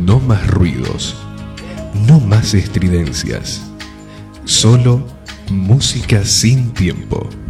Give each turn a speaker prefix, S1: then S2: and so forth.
S1: No más ruidos, no más estridencias, solo música sin tiempo.